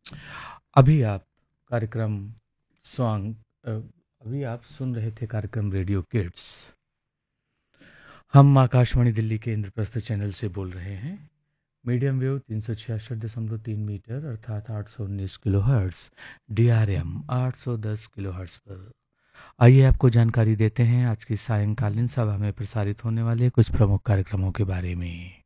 अभी आप कार्यक्रम सॉन्ग अ, अभी आप सुन रहे थे कार्यक्रम रेडियो किड्स। हम आकाशवाणी दिल्ली के इंद्रप्रस्थ चैनल से बोल रहे हैं। मीडियम वेव 366.3 मीटर अर्थात 819 किलोहर्ट्ज़, DRM 810 किलोहर्ट्ज़ पर। आइए आपको जानकारी देते हैं आज की सायंकालीन सभा में प्रसारित होने वाले कुछ प्रमुख कार्यक्रमों के बारे में।